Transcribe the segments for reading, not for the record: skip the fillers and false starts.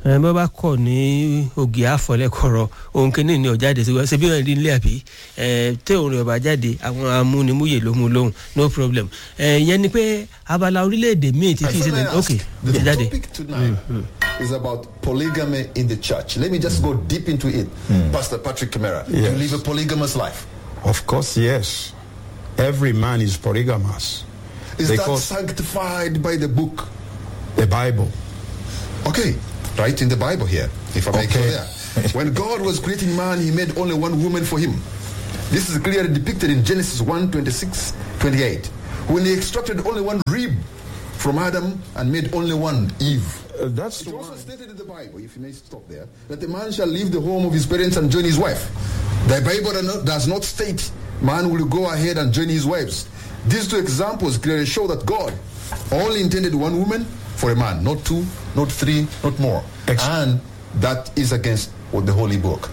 bó bá kọ̀ ní ògì àfọlẹ́kọ̀rọ̀ òun kìíní ní ọ̀jáde ṣe bí wọ́n rí nílé àbí tẹ́ òun rẹ̀ ọba jáde àwọn amúnimúyè ló mú lóhùn no problem yẹn ni pé abala orílẹ̀-èdè míì ti fi sílẹ̀ ok the jáde. topic tonight is about polygamy in the church. Let me just go deep into it. Pastor Patrick Camara, Yes. you live a polygamous life. Of course, yes. Every man is polygamous. Is that Because sanctified by the book? the Bible. Okay, right in the Bible here, if I may go Okay. there. When God was creating man, he made only one woman for him. This is clearly depicted in Genesis 1:26-28. When he extracted only one rib from Adam and made only one, Eve. That's It's also stated in the Bible, if you may stop there, that the man shall leave the home of his parents and join his wife. The Bible does not state man will go ahead and join his wives. These two examples clearly show that God only intended one woman for a man, not two, not three, not more. And that is against the Holy Book.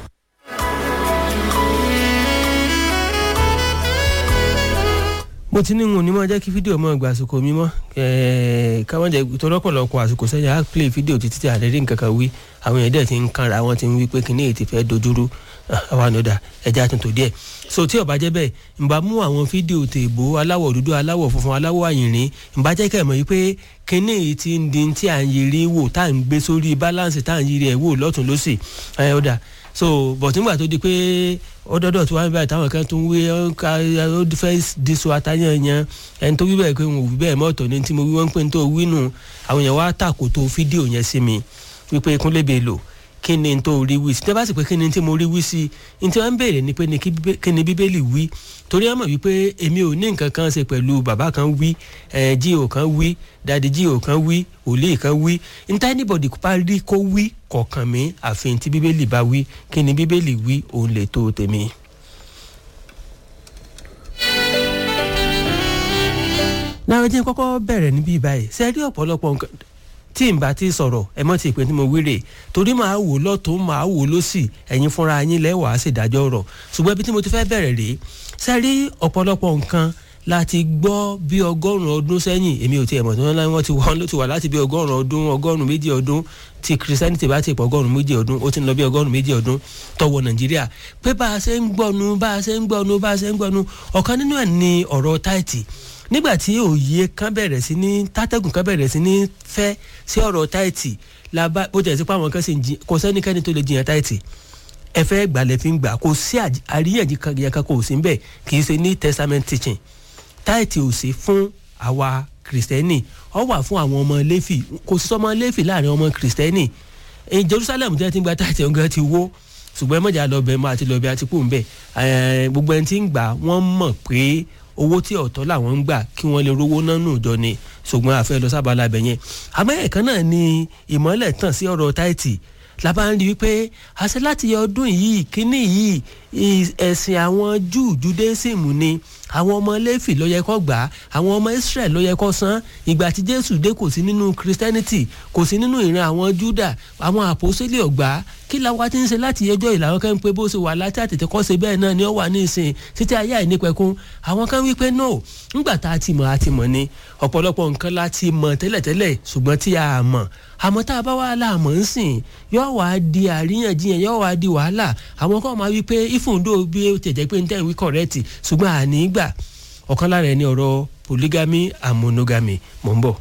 mo ti ní wọn ní máa jẹ́ kí fídíò mọ́ gba àsìkò mi mọ́ káwọn jẹ́ tọ́lọ́pọ̀lọpọ̀ àsìkò sẹ́yìn á play fídíò títí tí àlẹ́ rí nǹkan kan wí àwọn èèyàn dẹ̀ ti ń kanra wọn ti ń wí pé kíní èyí ti fẹ́ dojúrú àwọn ànádà ẹja tuntun díẹ̀ so tí ó bá jẹ́ bẹ́ẹ̀ ń bá mú àwọn fídíò tèèbó aláwọ̀ dúdú aláwọ̀ funfun aláwọ̀ àyìnrín ń bá jẹ́ kẹ́ mọ̀ yí pé kíní èyí ti ń di tí à ń yiri wò tá à ń gbé sórí balance tá à ń yiri ẹ̀ wò lọ́tún lọ́sì ọ̀dà so but nígbà tó di pé ọdọọdọ tí wọn bá táwọn kan tún wé ó fẹ́ diṣọ àtàyànyàn ẹni tó wí bẹ́ẹ̀ pé wọn ò wí bẹ́ẹ̀ mọ́tò ní tí mo wí wọ́n ń pè ní tó wí nù àwọn èèyàn wá tàkótó fídíò yẹn sí mi wípé Kúnlé Bello kí ni tó rí wí sí tí wọ́n bá sì pé kí ni tí mo rí wí sí ní tí wọ́n ń béèrè ni pé kí ni Bíbélì wí torí wọ́n mọ̀ wípé èmi ò ní nǹkan kan ṣe pẹ̀lú bàbá kan wí jíò kan wí dadi jíò kan wí òlé kan wí níta anybody bá rí kó wí kọ̀ọ̀kan mi àfihàn tí Bíbélì bá wí kí ni Bíbélì wí òun lè tó tèmi. láwọn jẹ́ kọ́kọ́ bẹ̀rẹ̀ níbí báyìí ṣe rí ọ̀pọ̀lọpọ̀ nǹkan tí n bá ti sọ̀rọ̀ ẹ mọ́ ti ìpè tí mo wíre torí màá wò lọ́tún màá wò lọ́sì ẹ̀yin fúnra yín lẹ́wàá ṣèdájọ́ ọ̀rọ̀ ṣùgbọ́n ibi tí mo ti fẹ́ bẹ̀rẹ̀ rèé ṣe rí ọ̀pọ̀lọpọ̀ nǹkan láti gbọ́ bí 100 ọdún sẹ́yìn èmi ò tiẹ̀ mọ̀ tí wọ́n ti wà láti bí 100 ọdún 102 ọdún tí Christianity bá ti pọ̀ 102 ọdún ó ti ń lọ bí 102 ọdún tọwọ́ Nàìjíríà pé bá a ṣe ń gbọ́nu ọ̀kan nínú ẹ̀ ní ọ̀rọ̀ táìtì nígbà tí òye kan bẹ̀rẹ̀ sí ní tátẹ́gùn kan bẹ̀rẹ̀ sí ní fẹ́ sí ọ̀rọ̀ táìtì làbá bó jẹ́ sí pé àwọn kan sì ń jí kò sẹ́nikẹ́ni tó lè jiyàn táìtì ẹ fẹ́ gbàlẹ̀ fi ń gbà kò sí àríyànjiyàn kan kò sí ń bẹ̀ kì í ṣe ní testament teaching táìtì ò sí fún àwa kìrìsìtẹ́nì ó wà fún àwọn ọmọ Léfì kò sí ọmọ Léfì láàrin ọmọ kìrìsìtẹ́nì Jerusalem tí wọ́n ti ń gba táìtì ọ̀gá ti wó ṣùgbọ́n ẹ mọ̀jà lọ́bẹ̀ máa ti lọ́bẹ̀ àti kú ń bẹ̀ gbogbo ẹni tí ń gbà wọ́n mọ̀ pé owó tí ọ̀tọ̀ làwọn ń gbà kí wọ́n lè rówó náà nù jọ ni ṣùgbọ́n àfẹ́ lọ sábàlá bẹ̀ yẹn àmọ́ ẹ̀kan náà ni ìmọ́lẹ̀ tàn sí ọ̀rọ̀ táìtì lábá ń rí wípé àṣẹ láti ọdún yìí kíní yìí ẹ̀sìn àwọn Júù Judaism ni àwọn ọmọ Léfì ló yẹ kó gbà àwọn ọmọ Israel ló yẹ kó san ìgbà tí Jésù dé kò sí nínú Christianity kò sí nínú ìran àwọn Júdà àwọn àpòsílì ọ̀gbà kí la wá ti ń ṣe láti ẹjọ́ ìlànà kan pé bó ṣe wà láti àtètè kọ́ ṣe bẹ́ẹ̀ náà ni ó wà ní ìsìn títí ayé àìnípẹ̀kun àwọn kan wí pé no ńgbà tá a ti mọ̀ ni ọ̀pọ̀lọpọ̀ nǹkan la ti mọ̀ tẹ́lẹ̀tẹ́lẹ̀ ṣùgbọ́n tí a mọ̀ àmọ́ tá a bá wà láàmọ́ ń sìn yóò wá di àríyànjiyàn yóò wá di wàhálà àwọn kan máa wí pé ìfúndó bí ó tẹ̀jẹ́ pé ń tẹ̀ wí correct ṣùgbọ́n àní gbà ọ̀kan lára ẹni ọ̀rọ̀ polygamy and monogamy mò ń bọ̀.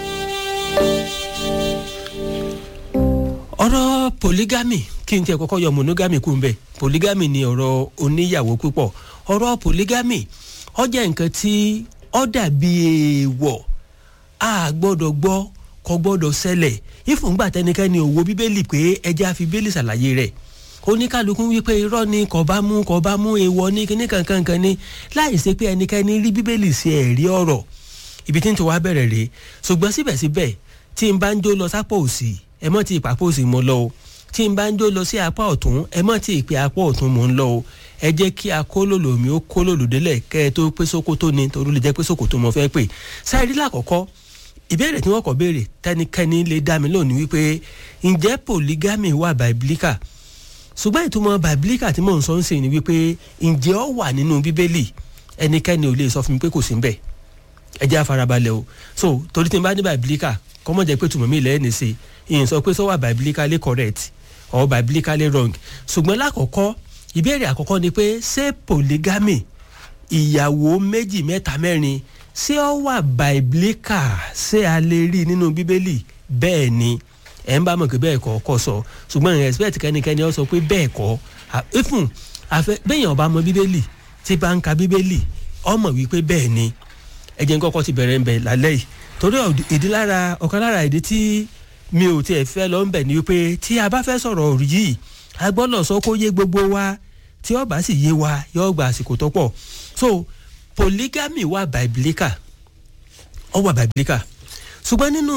ọ̀rọ̀ polygamy kí n tiẹ̀ kọ́kọ́ yọ monogamy kú ń bẹ̀ polygamy ni ọ̀rọ̀ oníyàwó púpọ̀ ọ̀rọ̀ polygamy ó jẹ́ nǹkan tí ó dàbí èèwọ̀ a gbọ́dọ̀ gbọ́ kò gbọ́dọ̀ ṣẹlẹ̀ ìfúngbà tẹnikẹ́ni ò wo Bíbélì pé ẹja fi Bíbélì ṣàlàyé rẹ̀ oníkálukú wípé irọ́ ni kò bá mú èèwọ̀ ní kíní kankan ni láì ṣe pé ẹnikẹ́ni rí Bíbélì sí ẹ̀rí ọ̀rọ̀ ibi tí n tó wá bẹ̀rẹ̀ rèé ṣùgbọ́n síbẹ̀síbẹ̀ tí n bá ń jó lọ sápò òsì ẹ mọ́ ti ìpàpọ̀ òsì mọ́ lọ o tí n bá ń jó lọ sí apá ọ̀tún ẹ mọ́ ti ìpè apá ọ̀tún mọ́ ń lọ o ẹ jẹ́ kí akólòlò mi ó kólòlò délẹ̀ kẹ́ ẹ tó pé Sókótó ni torí lè jẹ́ pé Sókótó mo fẹ́ pè sáyẹ́rì lákọ̀ọ́kọ́ ìbéèrè tí wọ́n kọ́ béèrè tẹnikẹ́ni lè dá mi lónìí wípé ǹjẹ́ polygamy wà biblical ṣùgbọ́n ìtumọ̀ biblical tí mò ń sọ ń sìn ni wípé ǹjẹ́ ó wà nínú Bíbélì ẹnikẹ́ni ò lè sọ fún mi pé kò sí ńbẹ̀ ẹ jẹ́ àfarabalẹ̀ o so torí tí n bá ní biblical kọ́mọ̀ jẹ́ pé tùmọ̀ mi lẹ́yìn ní sí ìyẹn sọ pé sọ wà biblically correct or biblically wrong ṣùgbọ́n lákọ̀ọ́kọ́ ìbéèrè àkọ́kọ́ ni pé ṣé polygamy ìyàwó méjì mẹ́ta mẹ́rin ṣé ó wà biblical ṣé a lè rí nínú bíbélì bẹ́ẹ̀ ni ẹ̀ ń bá mọ̀ pé bẹ́ẹ̀ kọ́ kọ́ sọ ṣùgbọ́n respect kẹ́nikẹ́ni ó sọ pé bẹ́ẹ̀ kọ́ ifun bẹ́ẹ̀yàn ọba mọ bíbélì tí bá ń ka bíbélì ó mọ̀ wípé bẹ́ẹ̀ ni ẹ jẹ́ n kọ́kọ́ ti bẹ̀rẹ̀ ń bẹ̀ lálẹ́ yìí torí ọ̀kan lára ìdí tí mi ò tiẹ̀ fẹ́ lọ ń bẹ̀ ni wípé tí a bá fẹ́ sọ̀rọ̀ yìí a gbọ́dọ̀ sọ kó yé gbogbo wa tí ó bá sì yé wa yóò gba àsìkò tó pọ̀ so polygamy wà biblical ó wà biblical ṣùgbọ́n nínú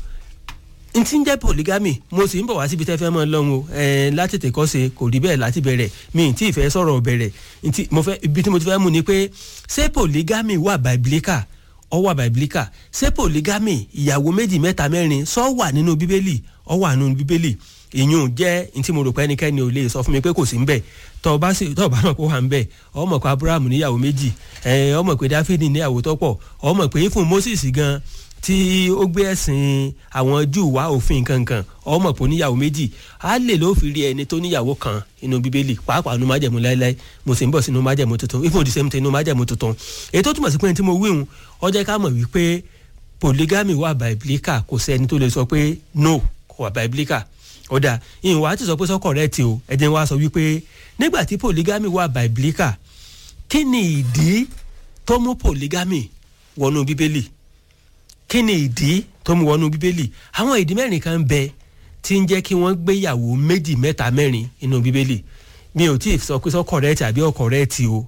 n ti ń jẹ́ polygamy mo sì ń bọ̀ wá síbi tẹ́ fẹ́ mọ́ lọ́hùn láti tèkọ́ ṣe kò rí bẹ́ẹ̀ láti bẹ̀rẹ̀ mi tí ì fẹ́ sọ̀rọ̀ bẹ̀rẹ̀ ibi tí mo ti fẹ́ mú ni pé ṣé polygamy wà biblical ó wà biblical ṣé polygamy ìyàwó méjì mẹ́ta mẹ́rin sọ wà nínú bíbélì ó wà nínú bíbélì ìyún jẹ́ n tí mo rò pé ẹnikẹ́ni ò lè sọ fún mi pé kò sí ń bẹ̀ tọ́ bá mọ̀ pé ó wà ń bẹ̀ ó mọ̀ pé Abraham níyàwó méjì ó mọ̀ pé Dáfídì níyàwó tó pọ̀ ó mọ̀ pé fún Moses gan tí ó gbé ẹ̀sìn àwọn Júù wá òfin kankan ó mọ̀ pé níyàwó méjì á lè ló fi rí ẹni tó níyàwó kan inú bíbélì pàápàá nínú májẹ̀mú láéláé mo sì ń bọ̀ sínú májẹ̀mú tuntun ifo the same thing nínú májẹ̀mú tuntun èyí tó túmọ̀ sí pé tí mo wíhun ó jẹ́ ká mọ̀ wípé polygamy wà biblical kò sẹ́ni tó lè sọ pé no kò wà biblical ọ̀dà ìwà ti sọ pé sọ correct o ẹ̀jẹ̀ wa sọ wípé nígbà tí polygamy wà biblical kí ni ìdí tó mú polygamy wọnú bíbélì kí ni ìdí tó mú wọnú bíbélì àwọn ìdí mẹ́rin kan bẹ tí ń jẹ́ kí wọ́n gbéyàwó méjì mẹ́ta mẹ́rin inú bíbélì mi ò tí ì sọ pé sọ correct àbí ọ̀ correct o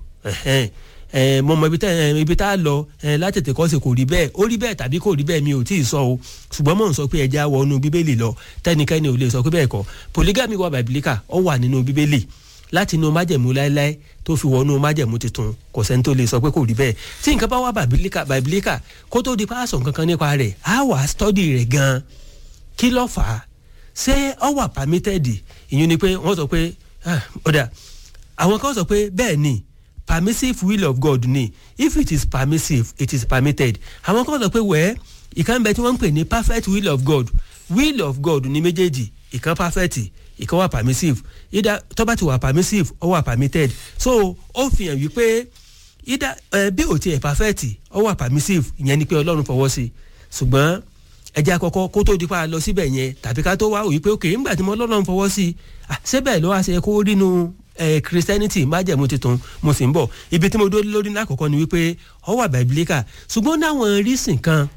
mo mọ ibi tá a lọ láti tètè kọ́ sí kò rí bẹ́ẹ̀ ó rí bẹ́ẹ̀ tàbí kò rí bẹ́ẹ̀ mi ò tí ì sọ o ṣùgbọ́n mò ń sọ pé ẹja wọnú bíbélì lọ tẹ́nikẹ́ni ò lè sọ pé bẹ́ẹ̀ kọ́ polygamy wà biblical ó wà nínú bíbélì láti inú májẹ̀mú láéláé tó fi wọnú májẹ̀mú tuntun kò sẹ́ni tó lè sọ pé kò rí bẹ́ẹ̀ tí nǹkan bá wà biblical kó tó di pásọ̀ kankan nípa rẹ̀ á wà study rẹ̀ gan-an kí ló fà á ṣé ó wà permitted ìyẹn ni pé wọ́n sọ pé ọ̀dà àwọn kan sọ pé bẹ́ẹ̀ ni permissive will of God ni if it is permissive it is permitted àwọn kan sọ pé wẹ́ẹ́ ìkan bẹ tí wọ́n ń pè ní perfect will of God ní méjèèjì ìkan perfect ìkan wà permissive either tó bá ti wà permissive ó wà permitted so ó fi hàn wípé either bí ò tiẹ̀ perfect ó wà permissive ìyẹn ni pé Ọlọ́run fọwọ́ sí ṣùgbọ́n ẹjẹ́ àkọ́kọ́ kó tó di pa lọ síbẹ̀ yẹn tàbí ká tó wá òye pé òkè ńgbà tí mo Ọlọ́run fọwọ́ sí ṣébẹ̀ ló wá ṣe kó rínú Christianity májẹ̀mú tuntun mo sì ń bọ̀ ibi tí mo dó lórí lákọ̀ọ́kọ́ ni wípé ó wà biblical ṣùgbọ́n náwọn rísìn kan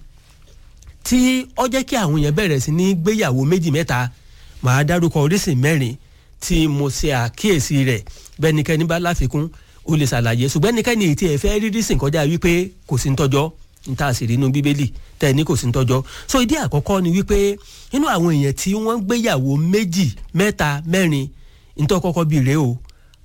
tí ó jẹ́ kí àwọn èèyàn bẹ̀rẹ̀ sí ní gbéyàwó méjì mẹ́ta màá dárúkọ rísìn mẹ́rin tí mo ṣe àkíyèsí rẹ̀ bẹ́nikẹ́ni bá láfikún ó lè ṣàlàyé ṣùgbọ́n ẹnikẹ́ni èyí tí ẹ fẹ́ rí rísìn kọjá wípé kò sí ń tọ́jọ́ ń tà sí nínú bíbélì tẹ́ ní kò sí ń tọ́jọ́ so ìdí àkọ́kọ́ ni wípé nínú àwọn èèyàn tí wọ́n gbéyàwó méjì mẹ́ta mẹ́rin ń tọ́ kọ́kọ́ bí rèé o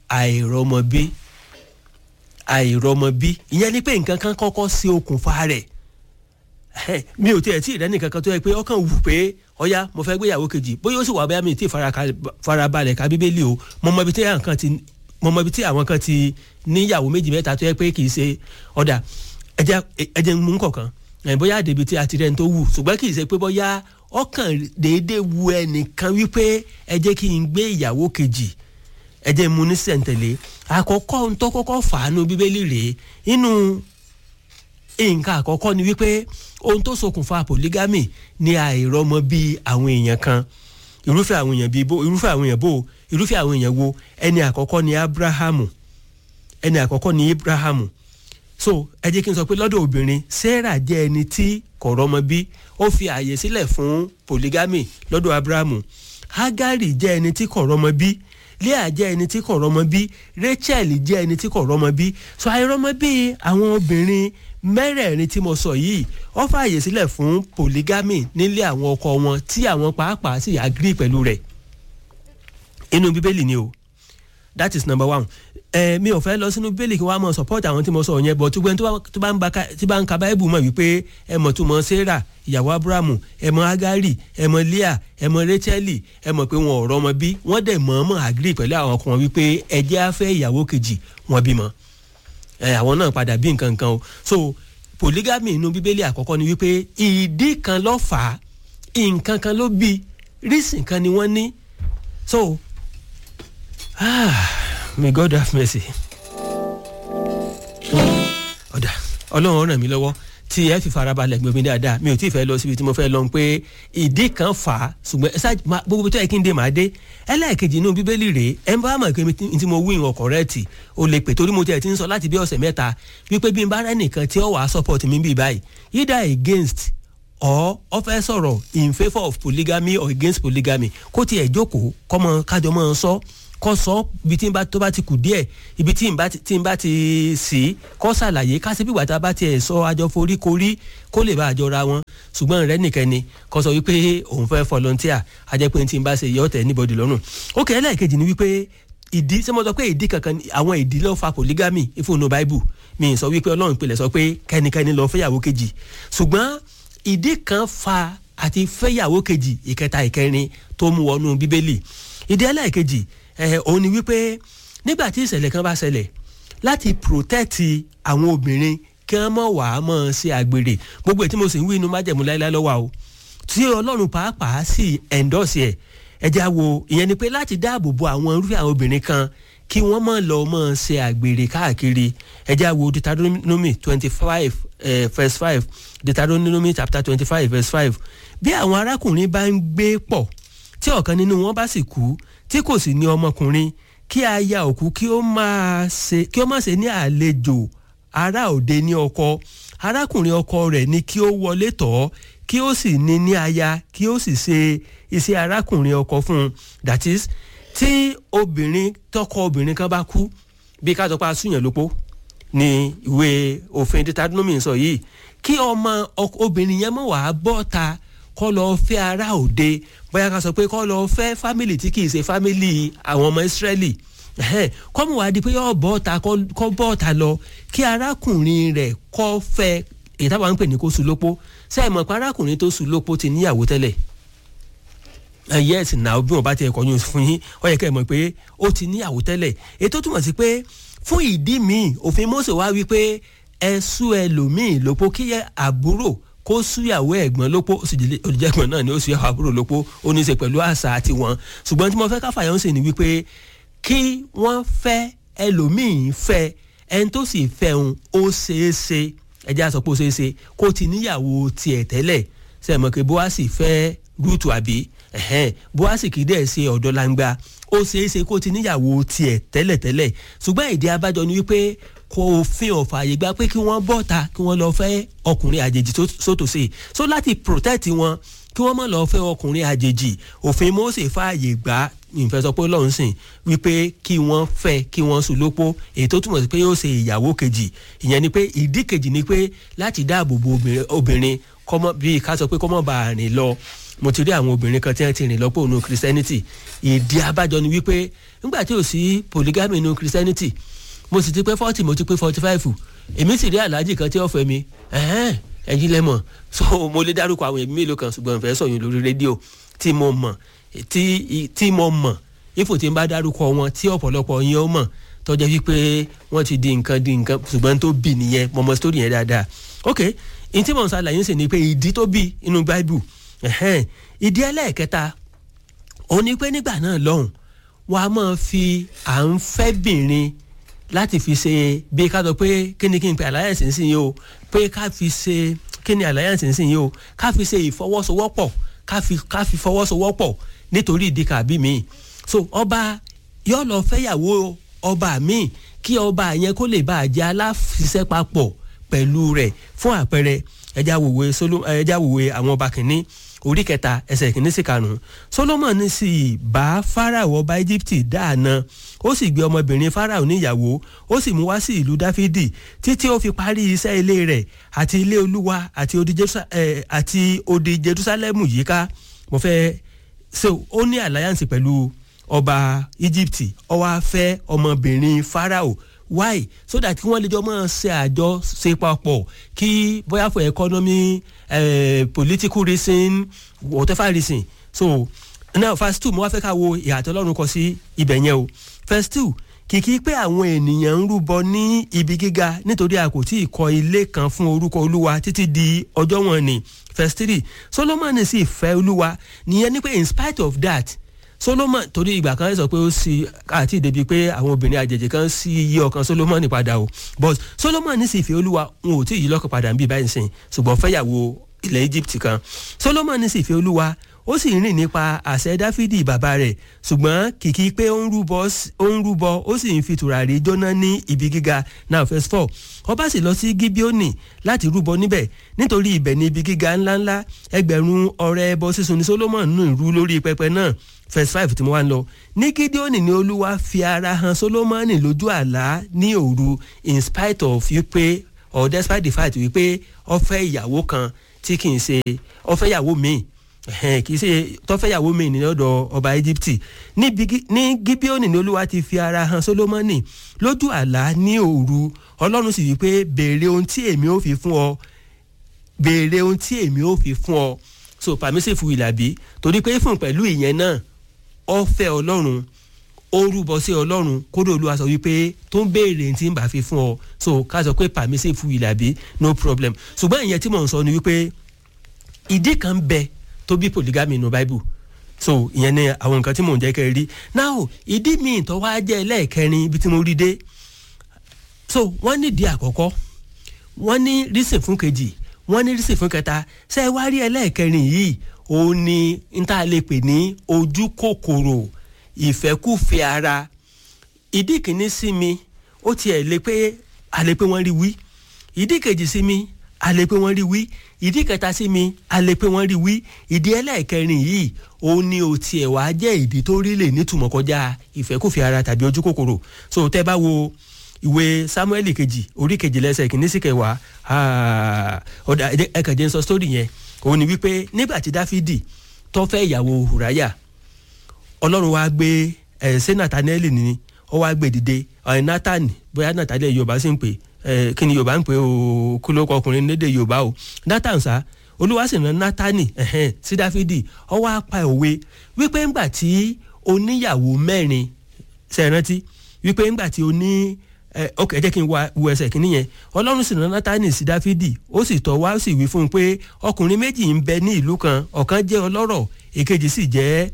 àìrọ́mọbí ìyẹn ni pé nǹkan kan kọ́kọ́ sí okùnfà rẹ̀ mi ò tiẹ̀ tí ì rẹ́nì kankan tó yẹ pé ọkàn wù pé ọ̀yá mo fẹ́ gbéyàwó kejì bóyá ó sì wà bóyá mi tí farabalẹ̀ ka bíbélì o mo mọ ibi tí àwọn kan ti níyàwó méjì mẹ́ta tó yẹ pé kì í ṣe ọ̀dà ẹ̀jẹ̀ mú kọ̀ọ̀kan bóyá àdèbí tí a ti rẹ́ni tó wù ṣùgbọ́n kì í ṣe pé bóyá ọkàn déédéé wu ẹnìkan wípé ẹ jẹ́ kí n gbé ìyàwó kejì ẹ jẹ́ mú ní sẹ̀ǹtẹ̀lé àkọ́kọ́ ohun tó kọ́kọ́ fàánú bíbélì rèé inú nǹkan àkọ́kọ́ ni wípé ohun tó ṣokùnfà polygamy ni àìrọ́mọ bí àwọn èèyàn kan irúfẹ́ àwọn èèyàn wo ẹni àkọ́kọ́ ni Abrahamu so ẹ jẹ́ kí n sọ pé lọ́dọ̀ obìnrin Sarah jẹ́ ẹni tí kò rọ́mọ bí ó fi àyè sílẹ̀ fún polygamy lọ́dọ̀ Abrahamu Hagari jẹ́ ẹni tí kò rọ́mọ bí Leah jẹ́ ẹni tí kò rọ́mọ bí Rachel jẹ́ ẹni tí kò rọ́mọ bí so àìrọ́mọ bí àwọn obìnrin mẹ́rẹ̀ẹ̀rin tí mo sọ yìí ó fààyè sílẹ̀ fún polygamy nílé àwọn ọkọ wọn tí àwọn pàápàá sì agree pẹ̀lú rẹ̀ inú bíbélì ni o that is number one mi ò fẹ́ lọ sínú bíbélì kí wọ́n á mọ̀ support àwọn tí mo sọ yẹn bọ̀ tó gbẹ́ni tí bá ń ka báíbù mọ̀ wípé ẹ mọ̀ tó mọ̀ Sarah ìyàwó Abrahamu ẹ mọ̀ Hagari ẹ mọ̀ Leah ẹ mọ̀ Rachel ẹ mọ̀ pé wọn ò rọ́mọ bí wọ́n dẹ̀ mọ̀ agree pẹ̀lú àwọn ọkọ wọn wípé ẹ jẹ́ á fẹ́ ìyàwó kejì wọn bímọ àwọn náà padà bí nǹkan kan o so polygamy inú bíbélì àkọ́kọ́ ni wípé ìdí kan ló fà á nǹkan kan ló bí reason kan ni wọ́n ní so may God have mercy ọ̀dà ọlọ́run ràn mí lọ́wọ́ tí ẹ fi farabalẹ̀ gbẹ̀mí dáadáa mi ò tí ì fẹ́ lọ síbi tí mo fẹ́ lọ pé ìdí kan fà á ṣùgbọ́n gbogbo tó yẹ kí n dé màá dé ẹlẹ́ẹ̀kejì inú bíbélì rèé ẹ ń bá mọ̀ pé tí mo wí ìwọ̀n kọ̀rẹ́ẹ̀tì o lè pè torí mo tiẹ̀ ti ń sọ láti bí ọ̀sẹ̀ mẹ́ta wípé bí n bá rẹ́ nìkan tí ó wàá support mi bí báyìí either against or ó fẹ́ sọ̀rọ̀ in favour of polygamy or against polygamy kó tiẹ̀ jókòó kọ́mọ kájọ mọ́ sọ kọ́ sọ ibi tí tó bá ti kù díẹ̀ ibi tí n bá ti sí kọ́ ṣàlàyé ká sí bí wàtá bá tiẹ̀ sọ àjọ forí korí kó lè bá àjọra wọn ṣùgbọ́n rẹ nìkan ni kọ́ sọ wípé òun fẹ́ volunteer ajẹ́pẹ́ tí n bá ṣe yọ ọ̀tẹ̀ níbọ̀dì lọ́rùn. ó kẹ́ ẹlẹ́ẹ̀kejì ni wípé ìdí ṣé mo sọ pé ìdí kankan àwọn ìdí ló fa polygamy ìfúnnu Bible mi sọ wípé Ọlọ́run ìpìlẹ̀ sọ pé kẹ́nikẹ́ni lọ fẹ́yàwó kejì ṣùgbọ́n ìdí kan fa àti fẹ́yàwó kejì ìkẹta ìkẹrin tó mú wọnú Bíbélì ìdí ẹlẹ́ẹ̀kejì òun ni wípé nígbà tí ìṣẹ̀lẹ̀ kan bá ṣẹlẹ̀ láti protect àwọn obìnrin kí wọ́n mọ̀ wá mọ̀ ṣe àgbèrè gbogbo ètí mo sì ń wí inú májẹ̀mú láéláé lọ́wọ́ o tí Ọlọ́run pàápàá sì endorse ẹ̀já wo ìyẹn ni pé láti dáàbò bo àwọn irúfẹ́ àwọn obìnrin kan kí wọ́n mọ̀ lọ mọ̀ ṣe àgbèrè káàkiri ẹ̀já wo Deuteronomy 25 verse 5 Deuteronomy chapter 25 verse 5 bí àwọn arákùnrin bá ń gbé pọ̀ tí ọ̀kan nínú wọn bá sì kú tí kò sì ní ọmọkùnrin kí aya òkú kí ó má ṣe ní àlejò ará òde ní ọkọ arákùnrin ọkọ rẹ̀ ni kí ó wọlé tọ̀ kí ó sì ní aya kí ó sì ṣe iṣẹ́ arákùnrin ọkọ fún un that is tí tọkọ obìnrin kan bá kú bí ká sọ pé asúnyàn lópó ní ìwé òfin Deuteronomy sọ yìí kí ọmọ obìnrin yẹn mọ̀ wá bọ́ta kọ́ lọ fẹ́ ará òde bóyá ká sọ pé kọ́ lọ fẹ́ fámìlì tí kìí ṣe fámìlì àwọn ọmọ Ísírẹ́lì kọ́ mọ̀ wá di pé yọ bọ́ta kọ́ bọ́ta lọ kí arákùnrin rẹ̀ kọ́ fẹ́ èyí táwọn ń pè ní kó sùn lópó sẹ́yìn mọ̀ pé arákùnrin tó sùn lópó ti níyàwó tẹ́lẹ̀ yes náà bí wọn bá ti ẹ̀kọ́ yún fún yín ó yẹ kẹ́ ẹ mọ̀ pé ó ti níyàwó tẹ́lẹ̀ èyí tó túmọ̀ sí pé fún ìdí míì òfin Mósè wá wí pé ẹ sú ẹlòmíì lópó kí àbúrò kó súyàwó ẹ̀gbọ́n lópó òjìjẹ́gbọ̀n náà ni ó súyàwó àbúrò lópó ó ní í ṣe pẹ̀lú àṣà àti wọn ṣùgbọ́n tí mo fẹ́ káfàyà ń ṣe ni wípé kí wọ́n fẹ́ ẹlòmíì fẹ́ ẹni tó sì fẹ́ òun ó ṣeéṣe ẹjẹ́ àsọpọ̀ ó ṣeéṣe kó ti níyàwó tiẹ̀ tẹ́lẹ̀ sẹ́mọ̀ pé Bóásì fẹ́ Rúùtù àbí Bóásì kì í dẹ̀ ṣe ọ̀dọ́ langba ó ṣeéṣe kó ti níyàwó tiẹ̀ tẹ́lẹ̀ ṣùgbọ́n ìdí abájọ ni wípé kò fi ọ̀fà àyè gbà pé kí wọ́n bọ́ta kí wọ́n lọ fẹ́ ọkùnrin àjèjì sótòsí so láti protect wọn kí wọ́n má lọ fẹ́ ọkùnrin àjèjì òfin Mósè fààyè gbà ìfẹ́ sọ pé Ọlọ́run sìn wípé kí wọ́n fẹ́ kí wọ́n sùn lópó èyí tó túmọ̀ sí pé yóò ṣe ìyàwó kejì ìyẹn ni pé ìdí kejì ni pé láti dáàbò bo obìnrin kọ́mọ bíi ká sọ pé kọ́mọ bá rìn lọ mo ti rí àwọn obìnrin kan tí wọ́n ti rìn lọ pé òun Christianity ìdí abájọ ni wípé nígbà tí ò sí polygamy nínú Christianity mo sì ti pé 40 mo ti pé 45 èmi sì rí aláàjì kan tí ó fẹ́ mi ẹ̀yin lẹ́mọ̀ so mo lè dárúkọ àwọn èmi mélòó kan ṣùgbọ́n ìfẹ́ sọ̀yìn lórí rédíò tí mo mọ̀ ifò tí n bá dárúkọ wọn tí ọ̀pọ̀lọpọ̀ yín ó mọ̀ tó jẹ́ wípé wọ́n ti di nǹkan ṣùgbọ́n tó bì nìyẹn mo mọ̀ story yẹn dáadáa ok ìtí mò ń ṣàlàyé ń sè ni pé ìdí tó bì inú Bible ìdí ẹlẹ́ẹ̀kẹta ó ní pé nígbà náà lọ́hùn wọn a máa fi à ń fẹ́bìnrin láti fi ṣe bí ká sọ pé kí ni n pe alliance nsìn yìí o pé ká fi ṣe kí ni alliance nsìn yìí o ká fi ṣe ìfọwọ́sowọ́pọ̀ ká fi fọwọ́sowọ́pọ̀ nítorí ìdí kàbí mi so ọba yóò lọ fẹ́yàwó ọba mi kí ọba yẹn kó lè bá a jẹ́ aláfiṣẹ́ papọ̀ pẹ̀lú rẹ̀ fún àpẹẹrẹ ẹja wòwe àwọn ọba kìíní orí 3 ẹsẹ̀ 1 sí 5 Solomoni sì bá Fáráò ọba Íjíbítì dáàna ó sì gbé ọmọbìnrin Fáráò níyàwó ó sì mú wá sí ìlú Dáfídì títí ó fi parí iṣẹ́ ilé rẹ̀ àti ilé Olúwa àti odi Jerúsálẹ́mù yíká mo fẹ́ so ó ní alliance pẹ̀lú ọba Íjíbítì ó wá fẹ́ ọmọbìnrin Fáráò why so that kí wọ́n lè jọ máa ṣe àjọṣe papọ̀ kí bóyá for economy political reason whatever reason so now verse 2 mo wá fẹ́ ká wo ìyàtọ̀ Ọlọ́run kọ sí ibẹ̀ yẹn o verse 2 kìkì pé àwọn ènìyàn ń rúbọ ní ibi gíga nítorí a kò tí ì kọ́ ilé kan fún orúkọ olúwa títí di ọjọ́ wọn ni. verse 3 Solomoni sì fẹ́ olúwa, nìyẹn ni pé in spite of that Solomon, torí ìgbà kan sọ pé ó sì àti ìdèbí pé àwọn obìnrin àjèjì kan sì yí ọkàn Solomoni padà o, but Solomoni sì fẹ́ olúwa, wọn ò tí ì yí lọ́kàn padà ń bí báyìí sìn, ṣùgbọ́n fẹ́yàwó ilẹ̀ Egypt kan. Solomoni sì fẹ́ olúwa, ó sì rìn nípa àṣẹ Dáfídì bàbá rẹ̀, ṣùgbọ́n kìkì pé ó ń rúbọ ó sì ń fi tùràrí jóná ní ibi gíga. Now verse 4 ọba sì lọ sí Gibeoni láti rúbọ níbẹ̀, nítorí ibẹ̀ ní ibi gíga ńláńlá, ẹgbẹ̀rún ọrẹ ẹbọ sísun ní Solomon nù rú lórí pẹpẹ náà. verse 5 tí mo wá ń lọ, ní Gideoni ni olúwa fi ara hàn Solomoni lójú àlá ní òru, in spite of wípé or despite the fact wípé ó fẹ́ ìyàwó kan tí kì í ṣe ó fẹ́ ìyàwó míì, kì í ṣe tó fẹ́ ìyàwó míì ní ọ̀dọ̀ ọba Íjíbítì. ní Gibeoni ni olúwa ti fi ara hàn Solomoni lójú àlá ní òru. Ọlọ́run sì wí pé béèrè ohun tí èmi ó fi fún ọ, béèrè ohun tí èmi ó fi fún ọ. So permissive will àbí, torí pé fún pẹ̀lú ìyẹn náà ó fẹ́ Ọlọ́run, ó rúbọ sí Ọlọ́run, kódà olúwa sọ wípé tó ń béèrè tí ń bá fi fún ọ. So ká sọ pé permissive will àbí, no problem. ṣùgbọ́n ìyẹn tí mò ń sọ ni wípé ìdí kan bẹ tó bí polygamy nínú Bible. So ìyẹn ni àwọn nǹkan tí mò ń jẹ́ kẹ́ rí. Now ìdí míì tó wá jẹ́ ẹlẹ́ẹ̀kẹrin ibi tí mo rí dé. So wọ́n ní ìdí àkọ́kọ́, wọ́n ní reason fún kejì, wọ́n ní reason fún kẹta. ṣé ẹ wá rí ẹlẹ́ẹ̀kẹrin yìí, òun ni n tá a lè pè ní ojú kòkòrò, ìfẹ́kùfẹ́ ara. ìdí kìíní sí mi ó tiẹ̀ lè pé a lè pé wọ́n rí wí, ìdí kejì sí mi a lè pé wọ́n rí wí, ìdí kẹta sí mi a lè pé wọ́n rí wí, ìdí ẹlẹ́ẹ̀kẹrin yìí òun ni ò tiẹ̀ wá jẹ́ ìdí tó rí lè nítumọ̀ kọjá ìfẹ́kùfẹ́ ara tàbí ojú kòkòrò. So tẹ́ bá wo ìwé Sámúẹ́lì kejì orí kejì lẹ́sẹ̀ kìíní sí kẹwàá, ọ̀dà ẹ̀kẹ̀jẹ̀ ń sọ sítórì yẹn. òun ni wípé nígbà tí Dáfídì tó fẹ́ ìyàwó Hùráyà, Ọlọ́run wá gbé ṣé Nathanaeli ni ó wá gbé dìde, Nátánì, bóyá Nathanaeli Yorùbá sì ń pè, kí ni Yorùbá ń pè o, kí ló kọ ọkùnrin lédè Yorùbá o, Nátánì sá. Olúwa sì rán Nátánì sí Dáfídì, ó wá pa òwe wípé ńgbà tí oníyàwó mẹ́rin, ṣe rántí wípé ńgbà tí oní ok, jẹ́ kí n wo ẹsẹ̀ kìíní yẹn. Ọlọ́run sì rán Nátánì sí Dáfídì, ó sì tọ̀ wá, ó sì wí fún un pé ọkùnrin méjì ń bẹ ní ìlú kan, ọ̀kan jẹ́ ọlọ́rọ̀, èkejì sì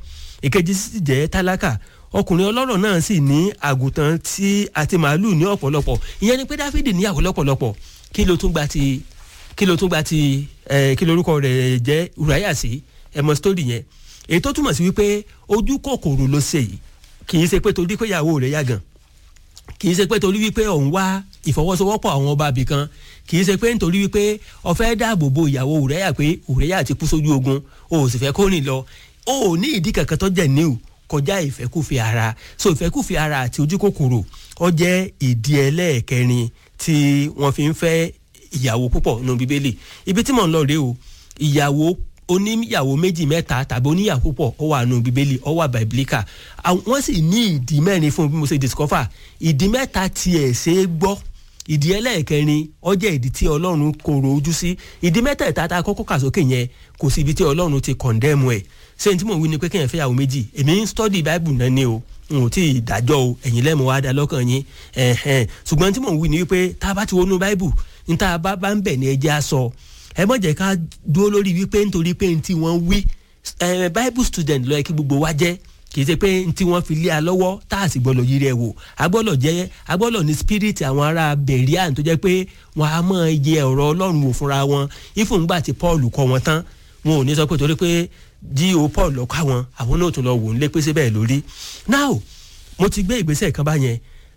jẹ́ tálákà. Ọkùnrin ọlọ́rọ̀ náà sì ní àgùntàn àti màálù ní ọ̀pọ̀lọpọ̀. ìyẹn ni pé Dáfídì níyàwó lọ́pọ̀lọpọ̀. kí ló tún gba ti kí lorúkọ rẹ̀ jẹ́ Ùráyà sí, ẹ̀mọ́ sítórì yẹn. èyí tó túmọ̀ sí wípé ojú kòkòrò ló ṣe yìí, kì í ṣe pé torí pé ìyàwó rẹ̀ yàgàn, kì í ṣe pé torí wípé òun wá ìfọwọ́sowọ́pọ̀ àwọn ọba ibì kan, kì í ṣe pé nítorí wípé ó fẹ́ dáàbò bo ìyàwó Ùráyà pé Ùráyà ti kú sójú ogun, ó sì fẹ́ kó rìn lọ. ó ní ìdí kankan tó jẹ́ níwò kọjá ìfẹ́kùfẹ́ ara. So ìfẹ́kùfẹ́ ara àti ojú kòkòrò ó jẹ́ ìdí ẹlẹ́ẹ̀kẹrin tí wọ́n fi ń fẹ́ ìyàwó púpọ̀ nínú Bíbélì. ibi tí mò ń lọ rèé o, ìyàwó oníyàwó méjì mẹ́ta tàbí oníyàwó púpọ̀ ó wà nínú Bíbélì, ó wà biblical. wọ́n sì ní ìdí mẹ́rin fún bí mo ṣe discover. ìdí mẹ́ta tiẹ̀ ṣe é gbọ́, ìdí ẹlẹ́ẹ̀kẹrin ó jẹ́ ìdí tí Ọlọ́run kòrò ojú sí. ìdí mẹ́tẹ̀ẹ̀ta tá a kọ́kọ́ kà sókè yẹn kò sí ibi tí Ọlọ́run ti condemn ẹ̀. ṣé n tí mò ń wí ni pé kéèyàn fẹ́yàwó méjì, èmi ń study Bible náà ni o, n ò tí ì dájọ́ o, ẹ̀yin lẹ́mu wá dá lọ́kàn yín. ṣùgbọ́n tí mò ń wí ni wípé tá a bá ti wọnú Bible, n tá a bá ń bẹ̀ ní ẹjẹ́ á sọ. ẹ má jẹ́ ká dúró lórí wípé nítorí pé n tí wọ́n wí, Bible student ló yẹ kí gbogbo wa jẹ́, kì í ṣe pé n tí wọ́n fi lé a lọ́wọ́ tá a sì gbọ́dọ̀ yí rẹ̀ wò. a gbọ́dọ̀ ní spirit àwọn ará Berean tó jẹ́ pé wọ́n á máa yẹ ọ̀rọ̀ Ọlọ́run wò fúnra wọn. ìfúngbà tí Paul kọ́ wọn tán, wọn ò ní sọ pé torí pé G.O. Paul lọ kọ́ àwọn náà tún lọ wò ń lé pé síbẹ̀ lórí. now mo ti gbé ìgbésẹ̀ kan báyẹn,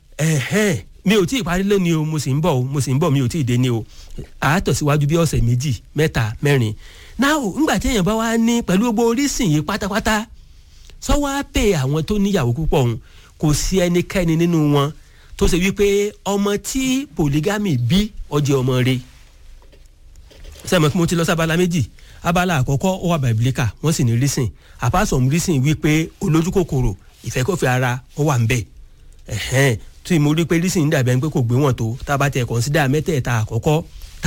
mi ò tí ì parí lónìí o, mo sì ń bọ̀ mi ò tí ì dé ní o. àátọ̀síwájú bí ọ̀sẹ̀ méjì mẹ́ta mẹ́rin. now ńgbà tí èèyàn bá wá ní pẹ̀lú gbogbo orísìn yìí pátápátá, sọ wá pé àwọn tó níyàwó púpọ̀ òun kò sí ẹnikẹ́ni nínú wọn tó ṣe wípé ọmọ tí polygamy bí ó jẹ́ ọmọ rẹ̀. sẹ́mi kí mo ti lọ sábàlá méjì. abala àkọ́kọ́ ó wà biblical, wọ́n sì ní reason. apart from reason wípé olójú kòkòrò ìfẹ́kọ̀fẹ́ ara ó wà ń bẹ̀. tí mo rí pé reason dàbí ẹni pé kò gbé wọn tó, tá a bá tiẹ̀ consider mẹ́tẹ̀ẹ̀ta àkọ́kọ́,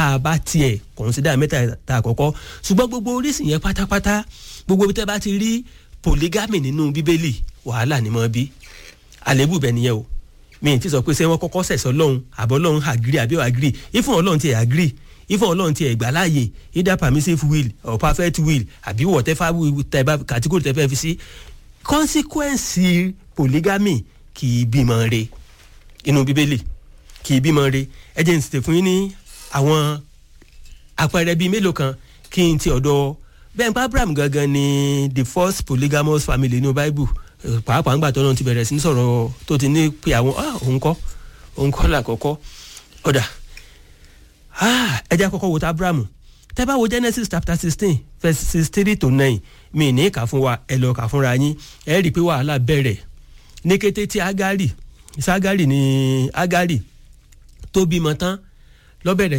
ṣùgbọ́n gbogbo reason yẹn pátápátá, gbogbo bí tẹ́ bá ti rí polygamy nínú Bíbélì, wàhálà ni mo bí. àlébù bẹ́ẹ̀ nìyẹn o. mi ti sọ pé ṣé wọ́n kọ́kọ́ sẹ̀sọ́ lọ́hùn àbọ̀ lọ́hùn agree àbí agree ifun ọlọ́run ti agree ifun ọlọ́run ti gbà láàyè either permissive will or perfect will àbí whatever type category tẹ́ fẹ́ fi sí consequence polygamy kì í bímọ re inú bíbélì kì í bímọ re ẹ jẹ́ n sì tẹ̀ fún yín ní àwọn àpẹẹrẹ bíi mélòó kan kí n ti ọ̀dọ̀ bẹ́ẹ̀ pa Abraham gangan ni the first polygamous family nínú Bible pàápàá ńgbà tó lọ́n ti bẹ̀rẹ̀ sí ní sọ̀rọ̀ tó ti ní pé àwọn òun kọ́ làkọ́kọ́ ọ̀dà ẹ jẹ́ àkọ́kọ́ wo ti Abraham tẹ́ bá wo Genesis chapter 16 verse 63 to 9 mi ní kà fún wa ẹ lọ kà fúnra yín ẹ rí i pé wàhálà bẹ̀rẹ̀ ní kété tí Ágárì tó bímọ tán ló bẹ̀rẹ̀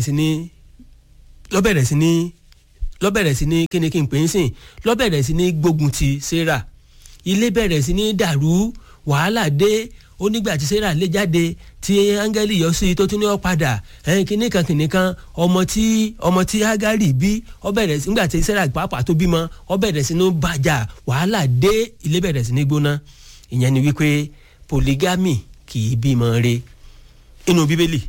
sí ní kíni kí n pè é sìn ló bẹ̀rẹ̀ sí ní gbógun ti Sarah ilé bẹ̀rẹ̀ sí ní dàrú wàhálà dé onígbà tí Sarah lé jáde tí áńgẹ́lì yọ sí tó tún ní ó padà kìnìkan ọmọ tí Ágárì bí ó bẹ̀rẹ̀ sí nígbà tí Sarah pàápàá tó bímọ ó bẹ̀rẹ̀ sí ní bàjá wàhálà dé ilé bẹ̀rẹ̀ sí ní gbóná ìyẹn ni wípé polygamy kì í bímọ re inú bíbélì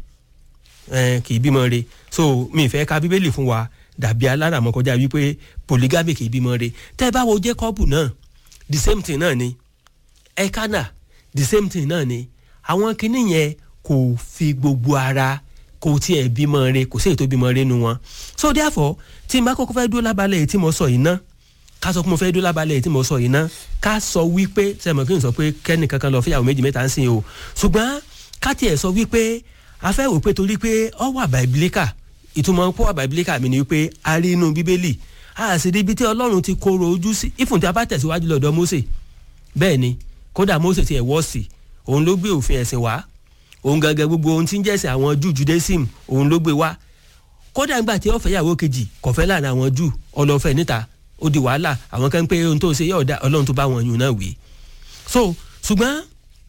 kì í bímọ re so mi fẹ́ ka bíbélì fún wa dàbí aláràmọ́ kọjá wípé polygamy kì í bímọ re tẹ́ bá wo Jacob náà the same thing náà ni Elkanah the same thing náà ni àwọn kinní yẹn kò fi gbogbo ara kò tiẹ̀ bímọ re kò sí èyí tó bímọ re nu wọn so therefore tí n bá kọ́kọ́ fẹ́ dúró lábalẹ̀ tí mo sọ yìí ná ká sọ pé mo fẹ́ dúró lábalẹ̀ tí mo sọ yìí ná ká sọ wípé sẹ́mi kí n sọ pé kẹ́ni kankan lọ fẹ́yàwó méjì mẹ́ta ń sìn o ṣùgbọ́n ká tiẹ̀ sọ wípé a fẹ́ wò pé torí pé ó wà biblical ìtumọ̀ pọ̀ wà biblical mi ni wípé a rí inú bíbélì a sì rí ibi tí Ọlọ́run ti kóró ojú sí ìfún tí a bá tẹ̀síwájú lọ́dọ̀ Mósè bẹ́ẹ̀ ni kódà Mósè ti ẹ̀ wọ́ sí òun ló gbé òfin ẹ̀sìn wá òun gangan gbogbo ohun tí ń jẹ́sìn àwọn Júù Judaism òun ló gbé wá kódà ńgbà tí ó fẹ́ yàwó kejì kò fẹ́ láàrin àwọn Júù ọlọ́fẹ́ níta ó di wàhálà àwọn kan pé ohun tó ṣe yóò dá Ọlọ́run tó bá wọn yùn náà wí so ṣùgbọ́n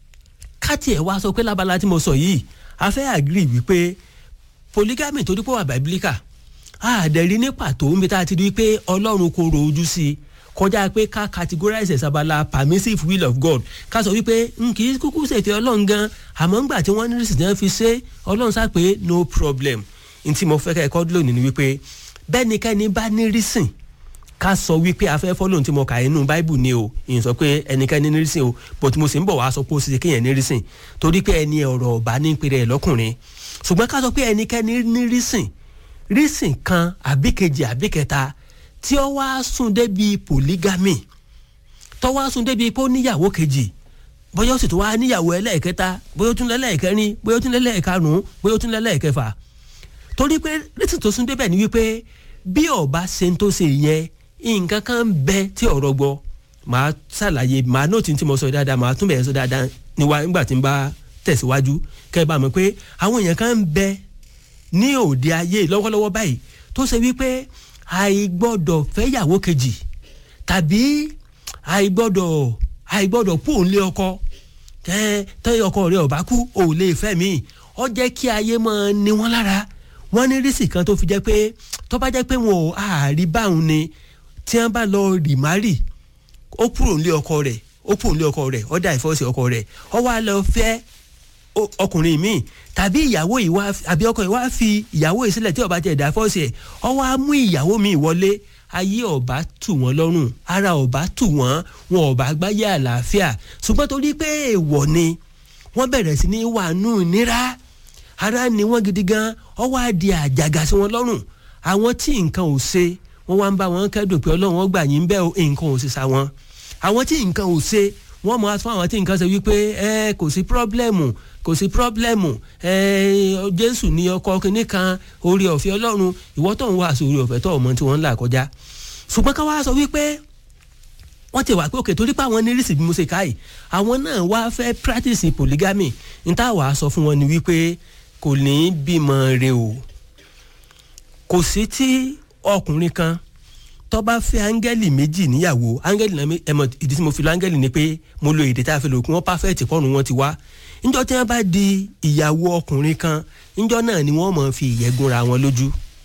káàtì ẹ̀ wá sọ pé lábala tí mo sọ yìí a fẹ́ agree wípé polygamy torí pé wà biblical àdẹ̀rí ní pàtó níbi tá a ti rí pé Ọlọ́run kò ro ojú sí i kọjá pé ká categorize sábàlá permissive will of God ká sọ wípé kì í kúkú ṣètò Ọlọ́run gan àmọ́ ńgbà tí wọ́n ní rìsì náà fi ṣe Ọlọ́run sá pé no problem n tí mo fẹ́ ká ẹ̀kọ́ lónìí ni wípé bẹ́nikẹ́ni bá ní rìsìn ká sọ wípé afẹ́ fọ́lọ́run tí mo kà inú Bible ni o ìyẹn sọ pé ẹnikẹ́ni ní rìsìn o but mo sì ń bọ̀ wá sọ pé ó ṣe kéèyàn ní rìsìn torí pé ẹni ọ̀rọ̀ ọ̀bá ní pèrè ẹ̀ lọ́kùnrin ṣùgbọ́n ká sọ pé ẹnikẹ́ni ní rìsìn kan àbí kejì àbí kẹta tí ó wá sùn débi polygamy tó wá sùn débi pé ó níyàwó kejì bóyá ó sì tún wá níyàwó ẹlẹ́ẹ̀kẹta bóyá ó tún lẹ́lẹ́ẹ̀kẹrin bóyá ó tún lẹ́lẹ́ẹ̀karùn-ún bóyá ó tún lẹ́lẹ́ẹ̀kẹfà torí pé rìsìn tó sùn débẹ̀ ni wípé bí ọba ṣe ń tó ṣe yẹn nǹkan kan bẹ tí ọ̀rọ̀ gbọ́ màá ṣàlàyé màá nóòtì tí mo sọ dáadáa màá tún bẹ̀rẹ̀ sọ dáadáa nígbà tí n bá tẹ̀síwájú kẹ́ ẹ bá mọ̀ pé àwọn èèyàn kan ń bẹ ní òde ayé lọ́wọ́lọ́wọ́ báyìí tó ṣe wípé àìgbọ́dọ̀ fẹ́yàwó kejì tàbí àìgbọ́dọ̀ kú òun lé ọkọ tẹ́ ọkọ rẹ̀ ọ̀bá kú ò lè fẹ́ mi ó jẹ́ kí ayé máa ní wọ́n lára wọ́n ní rísì kan tó fi jẹ́ pé tó bá jẹ́ pé wọn ò àárí báwọn ni tí wọ́n bá lọ rìmárì ó kúrò nílé ọkọ rẹ̀ ó dá ìfọ́sí ọkọ rẹ̀ ó wá lọ fẹ́ ọkùnrin míì tàbí ìyàwó ìwà àbí ọkọ ìwà fi ìyàwó ìsílẹ̀ tí ó bá jẹ́ dá ìfọ́sí ẹ̀ ó wá mú ìyàwó míì wọlé ayé ọba tù wọ́n lọ́rùn ara ọba tù wọ́n wọn ọba gbáyé àlàáfíà ṣùgbọ́n torí pé èèwọ̀ ni wọ́n bẹ̀rẹ̀ sí ní wàánú nira ara ni wọ́n gidi gan ó wá di àjàgà sí wọn lọ́rùn àwọn tí nǹkan ò ṣe wọ́n wá ń bá wọn kẹ́dùn pé Ọlọ́run ó gbà yín bẹ́ẹ̀ nǹkan ò sì sá wọn àwọn tí nǹkan ò ṣe wọ́n mọ̀ fún àwọn tí nǹkan ṣe wípé kò sí pírọ́blẹ́mù Jésù ní ọkọ kìíní kan orí ọ̀fẹ́ Ọlọ́run ìwọ tó ń wá àṣọ orí ọ̀fẹ́ tó ọmọ tí wọ́n ń là kọjá ṣùgbọ́n ká wá sọ wípé wọ́n ti wà pé òkè torí pé àwọn ní rísì bí mo ṣe káyì àwọn náà wá fẹ́ practice polygamy ní táwa sọ fún wọn ni wípé kò ní bímọ re o kò sí tí ọkùnrin kan tó bá fẹ́ áńgẹ́lì méjì níyàwó áńgẹ́lì náà ẹ̀mọ̀ ìdí tí mo fi lo áńgẹ́lì ni pé mo lo èdè tá a fi lò kí wọ́n pàfẹ́ẹ̀tì kọ́run wọn ti wá níjọ́ tí wọ́n bá di ìyàwó ọkùnrin kan níjọ́ náà ni wọ́n máa fi ìyẹ́ gúnra wọn lójú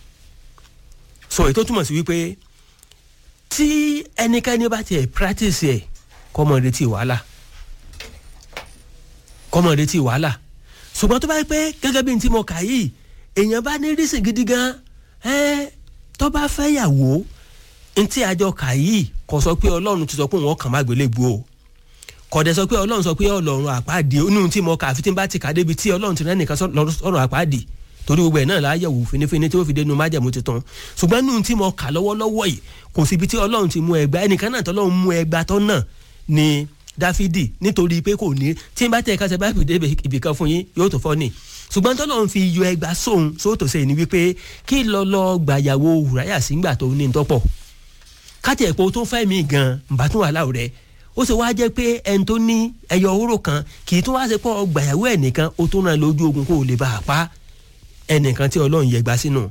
sọ èyí tó túmọ̀ sí wípé tí ẹnikẹ́ni bá tiẹ̀ practice ẹ̀ kọ́mọ retí wàhálà ṣùgbọ́n tó bá yẹ pé gẹ́gẹ́ bí n tí mo kà yìí èèyàn bá ní rísìn gidi gan tó bá fẹ́ yàwó n tí àjọ kà yìí kò sọ pé ọlọ́run ti sọ pé wọ́n kàn má gbélébùú o kò dẹ̀ sọ pé ọlọ́run sọ pé ọlọ́run àpáàdì onú tí mo kà àfi tí n bá ti kà débi tí ọlọ́run ti rẹ́ nìkan sọ̀rọ̀ àpáàdì torí gbogbo ẹ̀ náà láyẹ̀wò finifini tí ó fi dénú májẹ̀mú tuntun ṣùgbọ́n nínú tí mo kà lọ́wọ́lọ́wọ́ yìí kò síbi tí ọlọ́run ti mú ẹgbàá ẹnìkan náà tọ́lọ́run mú ẹgbàá tọ́ náà ni Dáfídì nítorí pé kò ní tí n bá tẹ̀ ká ṣe bá fi dé ibìkan fún yín yóò tó fọ́ ni ṣùgbọ́n tọ́lọ́run fi yọ ẹgbàá sóhun sóòtò sẹ́yìn ni wípé kí lọ́lọ́ gbàyàwó Ùráyà sígbà tó ní tọ́pọ̀ káti ẹ̀pọ̀ tó fẹ́ mi gan bá tún wà láwùrẹ́ ó sì wá jẹ́ pé ẹni tó ní ẹyọ oró kan kì í tún wá ṣe pọ̀ gbàyàwó ẹ̀ nìkan ó tún ràn lójú ogun kó lè bá a pa ẹnìkan tí ọlọ́run yẹgbà sínú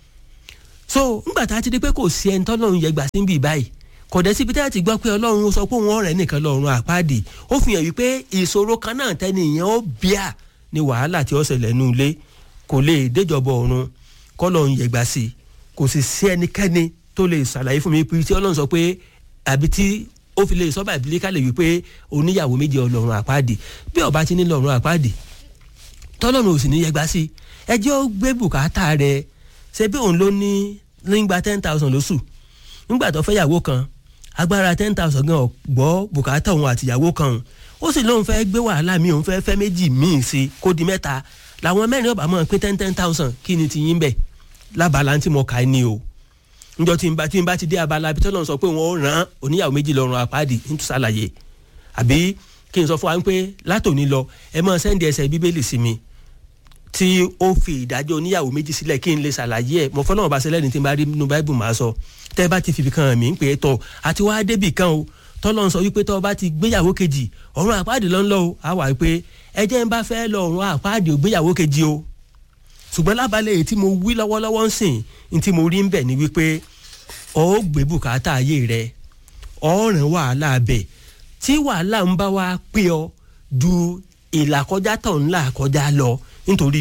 so ńgbà tá a ti di pé kò sí ẹni tọ́lọ́run yẹgbà sí bí báyìí kò dẹ̀ síbi tá a ti gbọ́ pé ọlọ́run sọ pé òun ọ̀rẹ́ nìkan lọ́run àpáàdì ó fi hàn wípé ìṣòro kan náà tẹ́ni ìyẹn ó bíà ní wàhálà tí ó ṣẹlẹ̀ nù ilé kò lè déjọba ọ̀run kọ́lọ́run yẹgbà sí kò sì sí ẹnikẹ́ni tó lè ṣàlàyé fún mi pé tí ọlọ́run sọ pé àbí tí ó fi lè sọ báyìí bí kálẹ̀ wípé oníyàwó méjì ọlọ́run àpáàdì bí ọba ti ní lọ́run àpáàdì tọ́lọ́run ò sì ní yẹgbà sí ẹjọ́ gbé bùkátà rẹ̀ ṣe bí òun ló ní nígbà 10,000 lóṣù nígbà tó fẹ́ yàwó kan agbára 10,000 gan gbọ́ bùkátà òun àtìyàwó kan ó sì lóun fẹ́ gbé wàhálà mi òun fẹ́ méjì míì sí kó di mẹ́ta làwọn mẹ́rin ọba mọ̀ pé 10,000 kí ni ti yín bẹ̀ lábala tí mo kà á ní o njọ tí n bá ti dé abala bí tọ́lọ́run sọ pé wọ́n rán oníyàwó méjì lọ́rùn àpáàdì ń tún ṣàlàyé àbí kí n sọ fún wa pé látòní lọ ẹ máa sẹ́ndì ẹsẹ̀ bíbélì sí mi tí ó fi ìdájọ́ oníyàwó méjì sílẹ̀ kí n lè ṣàlàyé ẹ̀ mo fọlọ́run bá ṣẹlẹ̀ ní tí n bá rí nínú báíbù máa sọ tẹ́ bá ti fìbí kan mí ń pè é tọ̀ àti wá débì kan o tọ́lọ́run sọ wípé tọ́ bá ti gbéyàwó kejì ọ̀run àpáàdì ló ń lọ o á wà wípé ẹjẹ́ ń bá fẹ́ lọ ọ̀run àpáàdì ò gbéyàwó kejì o ṣùgbọ́n lábalẹ̀ èyí tí mo wí lọ́wọ́lọ́wọ́ ń sìn ní tí mo rí ń bẹ̀ ni wípé ó gbé bùkátà ayé rẹ̀ ọ̀ràn wàhálà abẹ̀ tí wàhálà ń bá wa pé ọ ju ìlàkọjá tó ń là kọjá lọ nítorí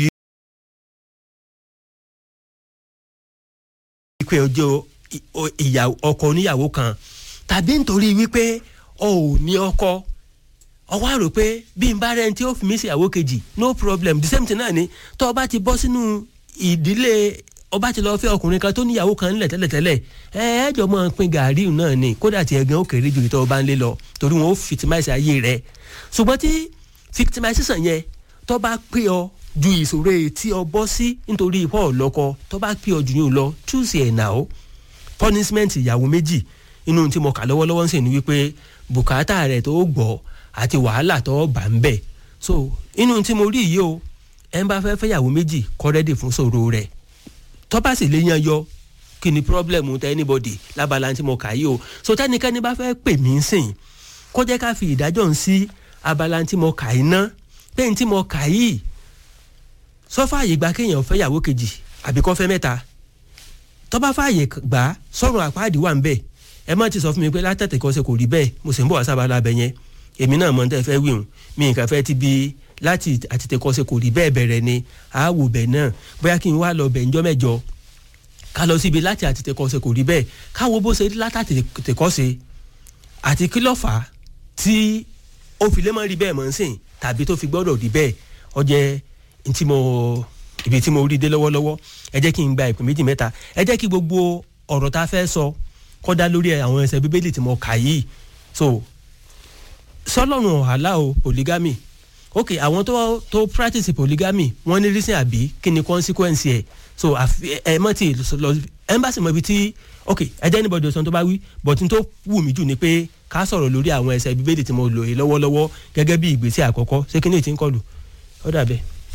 pé ọjọ́ ọkọ oníyàwó kan tàbí nítorí wípé ọ ò ní ọkọ ọ wá rò pé bí n bá rẹ tí ó fi mí sí ìyàwó kejì no problem the same thing náà ni tó o bá ti bọ́ sínú ìdílé ọba ti lọ fẹ́ ọkùnrin kan tó níyàwó kan ńlẹ̀ tẹ́lẹ̀tẹ́lẹ̀ ẹ̀ẹ́dọ̀ máa pín gàárì náà ni kódà tí ẹ̀gán ó kéré ju ìtọ́ ọba ńlẹ̀ lọ torí wọn ó victimize ayé rẹ̀ ṣùgbọ́n tí victimization yẹn tó bá pé ọ ju ìṣòro tí ọ bọ́ sí nítorí ipò ọ̀lọ́kọ tó bá pé ọ jù yín lọ choose ẹ̀ náà ó punishment ìyàwó méjì inú tí mo kà lọ́wọ́lọ́wọ́ ń sìn ní wípé bùkátà rẹ̀ tó gbọ́ àti wàhálà tó bá ń bẹ̀ so inú tí mo rí yìí o ẹ̀ ń bá fẹ́ fẹ́yàwó méjì kọ́ rẹ́dì fún ṣòro rẹ̀ tọ́ba sì lè yan yọ kí ni pírọ́blẹ̀mù tẹ anybody lábala tí mo kà yìí o so tẹ́nikẹ́ni bá fẹ́ pè mí sìn kó jẹ́ ká fi ìdájọ́ ń sí abala tí mo kà yìí ná pé ní tí mo kà yìí sọ́fà àyè gba kéèyàn fẹ́ yàwó kejì àbí kó fẹ́ mẹ́ta tọ́ba fààyè gbà sọ̀rọ̀ àpáàdì wà ń bẹ̀ ẹ má ti sọ fún mi pé látẹ̀tẹ̀ kọ́ ṣe kò rí bẹ́ẹ̀ mo sì ń bọ̀ wá sábà lábẹ́ yẹn èmi náà mọ̀ ní tẹ́ fẹ́ wíhùn mi nǹkan fẹ́ ti bi láti àtìtẹ̀kọ́sẹ̀ kò rí bẹ́ẹ̀ bẹ̀rẹ̀ ni àáwò bẹ̀ náà bóyá kí n wá lọ bẹ̀ ńjọ́ mẹ́jọ ká lọ síbi láti àtìtẹ̀kọ́sẹ̀ kò rí bẹ́ẹ̀ káwo bó ṣe látàtìtẹ̀kọ́sẹ̀ àti kí ló fà á tí ó fi lé mọ́ rí bẹ́ẹ̀ mọ́ ń sìn tàbí tó fi gbọ́dọ̀ rí bẹ́ẹ̀ ó jẹ́ ibi tí mo rí dé lọ́wọ́lọ́wọ́ ẹ jẹ́ kí n gba ìpín méjì mẹ́ta ẹ jẹ́ kí gbogbo ọ̀rọ̀ tá a fẹ́ sọ kó dá lórí àwọn ẹsẹ̀ bíbélì tí mo kà yìí so sọlọ́run ọ̀hálà o polygamy ok àwọn tó practice polygamy wọ́n ní reason àbí kí ni consequence ẹ̀ so ẹ mọ̀ tí lọ embassy mọ̀ ibi tí ok ẹ jẹ́ anybody ọ̀sán tó bá wí but n tó wù mí jù ni pé ká sọ̀rọ̀ lórí àwọn ẹsẹ̀ bíbélì tí mo lò yìí lọ́wọ́lọ́wọ́ gẹ́gẹ́ bí ìgbésẹ̀ àkọ́kọ́ ṣé kí ni ètí ń kọlù ó dàbẹ́.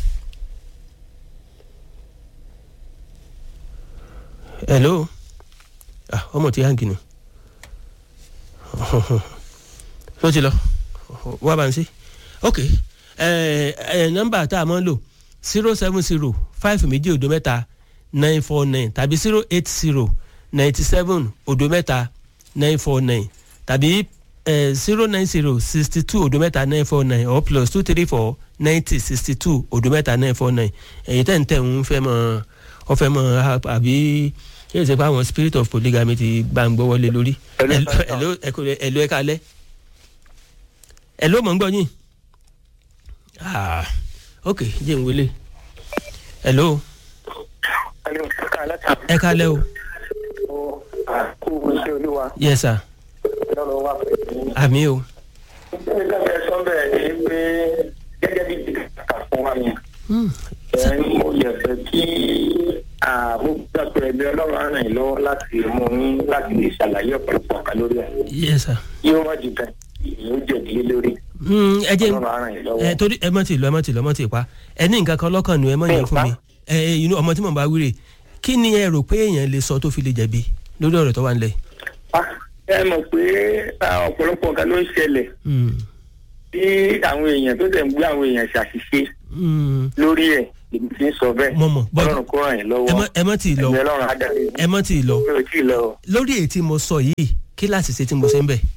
hello ọmọ tí hangi ni ló ti lọ wá bá ń sí ok nọ́mbà tá a máa ń lò 070 5 méjì òdo mẹ́ta 949 tàbí 080 97 òdo mẹ́ta 949 tàbí 090 62 òdo mẹ́ta 949 or plus 234 90 62 òdo mẹ́ta 949 èyí tẹ̀ ń fẹ́ mọ́ ọ fẹ́ mọ́ àbí ṣé ìṣe pé àwọn spirit of polygamy ti gbà ń gbọ́ wọlé lórí ẹ̀lò ẹ̀ka alẹ́ ẹ̀lò mọ̀ ń gbọ́ yín ok jẹ́ n wele hello ẹ kálẹ́ o. yes sir. àmì o. mo yẹ fẹ́ kí gbogbo ẹgbẹ́ ọlọ́run á ràn yín lọ́wọ́ láti mú yín láti lè ṣàlàyé ọ̀pọ̀lọpọ̀ kan lórí ẹ̀. yes sir. yóò wá jù kan yóò jẹ̀bi lórí. ẹ jẹ́ torí ẹ mọ̀ tí ì pa ẹ ní nǹkan kan lọ́kàn nù ẹ mọ̀ yẹn fún mi inú ọmọ tí mo bá wíre kí ni ẹ rò pé èèyàn lè sọ tó fi lè jẹ̀bi lórí ọ̀rọ̀ tó wà nílẹ̀. ẹ mọ̀ pé ọ̀pọ̀lọpọ̀ nǹkan ló ń ṣẹlẹ̀ tí àwọn èèyàn tó tẹ̀ ń gbé àwọn èèyàn ṣàṣìṣe lórí ẹ̀ èmi ti ń sọ bẹ́ẹ̀ ọlọ́run kó ràn yín lọ́wọ́ ẹ mọ̀ tí ì lọ lórí èyí tí mo sọ yìí kí láti ṣe tí mo ṣe ń bẹ̀.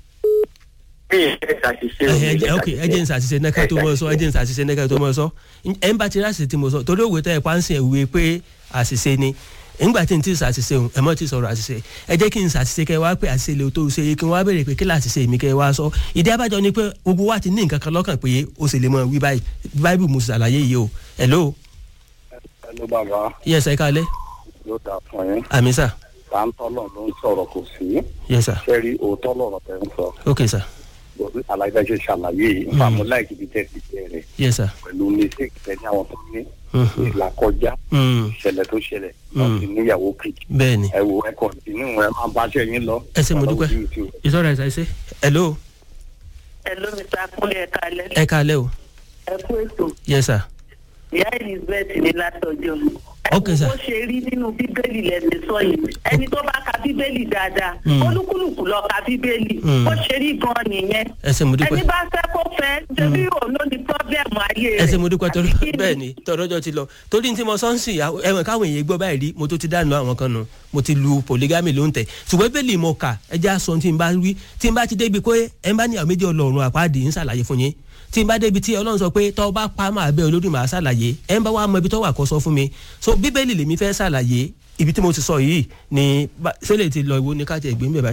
ok ẹ jẹ́ n ṣàṣìṣe nẹ́ka tó mọ̀ sọ ẹ ń bá ti ráṣìṣe tí mo sọ torí òwe tẹ́ ẹ pa ń sìn ìwé pé àṣìṣe ni nígbà tí n ti ṣàṣìṣe òun ẹ mọ̀ ti sọ̀rọ̀ àṣìṣe ẹ jẹ́ kí n ṣàṣìṣe kẹ́ wá pé àṣìṣe lè tó ṣe kí n wá béèrè pé kí láṣìṣe mi kẹ́ wá sọ ìdí abájọ ni pé gbogbo wa ti ní nǹkan kan lọ́kàn pé ó sì lè mọ wí báyìí báyìí mo ṣàlàyé yìí o hello. hello bàbá. yes ẹ kálẹ́. yóò dà fún yín. àmì sà. tàǹtọ́lọ̀ ló ń sọ̀rọ̀ kò sí. yes sir. sẹ́rí òótọ́ lọ̀rọ̀ tẹ́ ń sọ. ok sir. aláìsàn ṣe ṣàlàyé yìí fàmú láìkí bí tẹ́ ti bẹ̀rẹ̀. yes sir. pẹ̀lú mistake tẹ́ ní àwọn tó ní ìlàkọjá ìṣẹ̀lẹ̀ tó ṣẹlẹ̀ láti níyàwó kejì. bẹ́ẹ̀ni. ẹ wo ẹ kọ̀ǹtínú ẹ máa bá ṣe yín lọ. ẹ ṣé mo dúpẹ́ ìṣọ́ra ẹ̀ṣá ṣe hello. hello mr akunle ẹ kálẹ́. ẹ kálẹ́ o. ẹ kú ètò. yes sir. ìyá elizabeth ní látọjọ́. ok sir. bó ṣe rí nínú bíbélì lẹ́nu sọ yìí ẹni tó bá ka bíbélì dáadáa olúkúlùkù lọ ka bíbélì bó ṣe rí gan nìyẹn. ẹ ṣé mo dúpẹ́. ẹni bá fẹ́ kó fẹ́ torí òun ló ní pọ́blẹ́mù ayé rẹ̀. ẹ ṣé mo dúpẹ́ torí bẹ́ẹ̀ ni tọ́rọ́jọ́ ti lọ torí tí mo sọ ń sìn ẹ̀wọ̀n káwọn èèyàn gbọ́ báyìí rí mo tó ti dànù àwọn kan nù mo ti lu polygamy ló ń tẹ̀ ṣùgbọ́n bẹ́ẹ̀lì mo kà ẹja sọ tí n bá wí tí n bá ti débi pé ẹ bá ní àwọn méjì ọlọ́run àpáàdì ń ṣàlàyé fún yín tí n bá débi tí ọlọ́run sọ pé tọ́ bá pa máa bẹ́ olódùn máa ṣàlàyé ẹ ń bá wa mọ ibi tó wà kó sọ fún mi so bíbélì lèmi fẹ́ ṣàlàyé ibi tí mo ti sọ yìí ni sẹ́lẹ̀ ti lọ ìwo ní káàtì ẹ̀gbẹ́ mi báyìí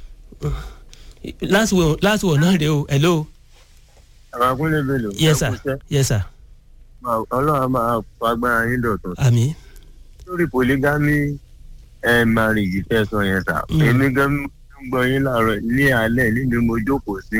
last one náà rèé o hello. àwọn akúnlẹ̀ bèlò. yes sir yes sir. ọlọ́run máa fagbára yín dọ̀tun. àmín. lórí polygamy marriage tẹ́ sọ yẹn sà èmi gan ń gbọ́ yín láàárọ̀ ní alẹ́ nínú mo jókòó sí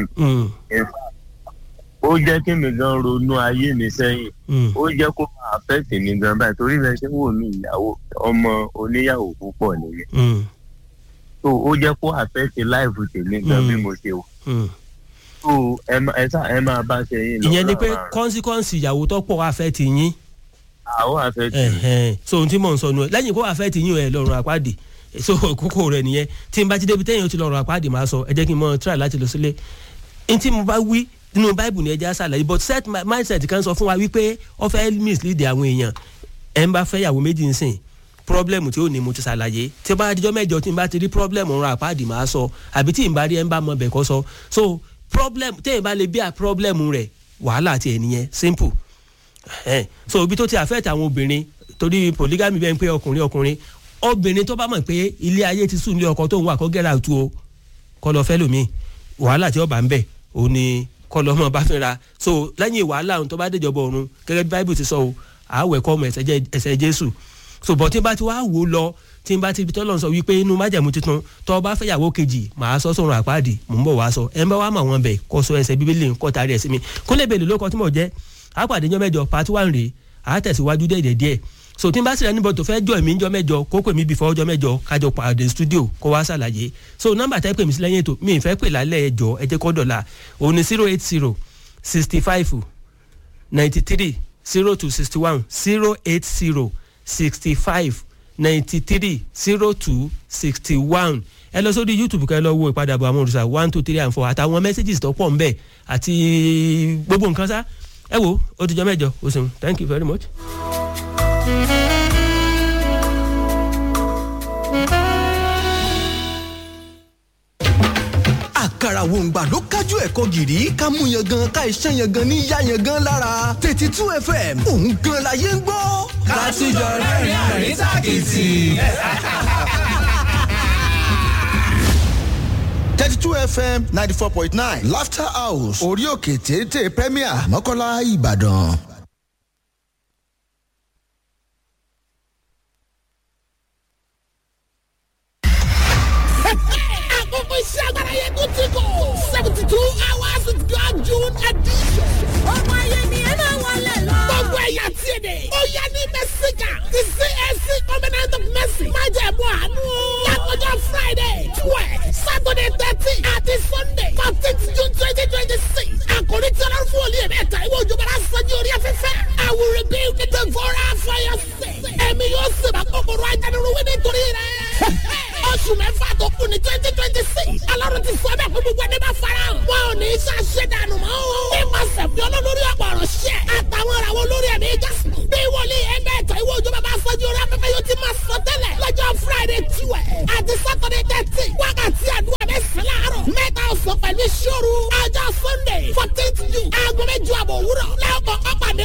ó jẹ́ kí mi gan ronú ayé mi sẹ́yìn ó jẹ́ kó máa affect mi gan báyìí torí rẹ ṣé wò mí ìyàwó ọmọ oníyàwó púpọ̀ nìyẹn so ó jẹ́ kó affect life tèmi gan bí mo ṣe wò so ẹ máa bá ṣe yín lọ. ìyẹn ni pé consequence ìyàwó tó pọ̀ affect yín. àwọn affect yín. so ohun tí mò ń sọ nù ẹ lẹ́yìn kó affect yín ẹ lọ́rùn àpáàdì so kókó rẹ nìyẹn tí n bá ti débi tẹ́yìn ó ti lọ́rùn àpáàdì máa sọ ẹ jẹ́ kí n mọ try láti lọ sílé n tí mo bá wí nínú báìbù ni ẹja ṣàlàyé but set mindset kan sọ fún wa wípé ó fẹ́ mislead àwọn èèyàn ẹ̀ ń bá fẹ́ yàwó méjì ń sìn problem tí ó ní mo ti ṣàlàyé tí ó bá dijọ́ mẹ́jọ tí n bá ti rí problem ọ̀run àpáàdì máa sọ àbí tí n bá rí ẹ̀ ń bá mọ bẹ̀ kọ́ sọ so problem téèyàn bá lè bí a problem rẹ̀ wàhálà ti ẹ̀ nìyẹn simple so ibi tó ti affect àwọn obìnrin torí polygamy bẹ́ẹ̀ ń pé ọkùnrin obìnrin tó bá mọ̀ pé ilé ayé ti sùn ní ọkọ tó ń wà kó get out o kọ́ lọ fẹ́ lómi wàhálà tí ó bá ń bẹ̀ òun ni kọlọmọ bá fẹ́ra so lẹ́yìn wàhálà ohun tó bá déjọba ọ̀run gẹ́gẹ́ bí báíbù ti sọ o àwẹ̀ kọ́ ọmọ ẹ̀ṣẹ̀ jésù so bọ̀ tí n bá ti wá wò lọ tí n bá ti tọ́lọ̀ sọ wípé inú májẹ̀mú tuntun tó bá fẹ́yàwó kejì màá sọ sọ̀rọ̀ àpáàdì mò ń bọ̀ wá sọ ẹ̀ ń bá wá mọ̀ wọn bẹ̀ kọ́ sọ ẹsẹ̀ bíbélì kọ́ tari ẹ̀ sí mi kó lè bèèrè lóko tí mo jẹ́ àpàdé jọ mẹ́jọ part 1 rèé àtẹ̀síwájú díẹ̀ so tí n bá sì rẹ níbo tó fẹ́ jọ èmi jọ mẹ́jọ kó pè mí before jọ mẹ́jọ kájọ pàdé studio kó wá ṣàlàyé so nọ́mbà tẹ́ pè mí sí lẹ́yìn ètò mi ì fẹ́ pè lálẹ́ ẹjọ́ ẹ jẹ́ kó dọ̀la òun ni 080 65 93 02 61 080 65 93 02 61 ẹ lọ sórí youtube kẹ́ lọ wo ìpadàbọ̀ àwọn òrìṣà 1 2 3 and 4 àtàwọn messages tó pọ̀ ń bẹ̀ àti gbogbo nǹkan sá ẹ wo ó ti jọ mẹ́jọ o ṣeun thank you very much. àkàrà wòǹgbà ló kájú ẹ̀kọ́ gìrì ká mú yangan ká iṣẹ́ yangan ní yá yangan lára 32 FM òun gan la yé ń gbọ́. ká tún jọ rẹ́rìn-ín àrín tàkìtì. 32 FM 94.9 Laughter House orí òkè téńté Premier Mọ́kọ́lá Ìbàdàn. Saturday 13 àti Sunday 14th June 2026. Àkòrí tí ọlọ́run fún olú ẹ̀mẹ́ta ìwé òjò bára sọ́jú orí afẹ́fẹ́. I will rebuild the devourer for your sake. Ẹ̀mí yóò sì máa kọ́kọ́rọ́ ajánirúwé nítorí rẹ̀. Oṣù mẹ́fà tó kù ní 2026. Ọlọ́run ti sọ bẹ́ẹ̀ fún gbogbo ẹni bá fara hàn. Wọn ò ní í ṣàṣẹ dànù mọ́. Nípasẹ̀ fi olólórí ọ̀pọ̀ ọ̀rọ̀ ṣẹ́. Àtàwọn ìràwọ̀ olórí ẹ̀mí jásí.